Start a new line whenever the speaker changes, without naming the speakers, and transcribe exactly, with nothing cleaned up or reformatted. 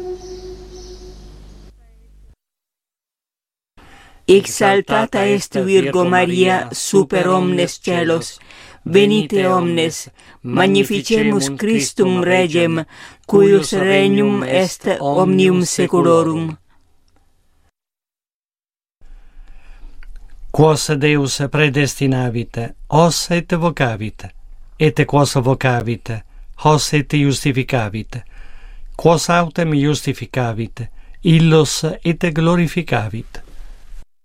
Exaltata est Virgo Maria super omnes celos, venite omnes, magnificemus Christum Regem, cuius regnum est omnium saeculorum.
Quos Deus predestinavit, os et vocavit, et quos vocavit, os et justificavit, quos autem justificavit, illos et glorificavit.